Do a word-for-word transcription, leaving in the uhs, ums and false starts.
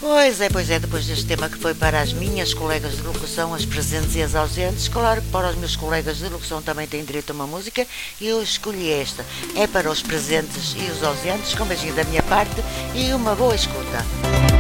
Pois é, pois é, depois deste tema que foi para as minhas colegas de locução, as presentes e as ausentes, claro que para os meus colegas de locução também têm direito a uma música e eu escolhi esta. É para os presentes e os ausentes, com um beijinho da minha parte e uma boa escuta.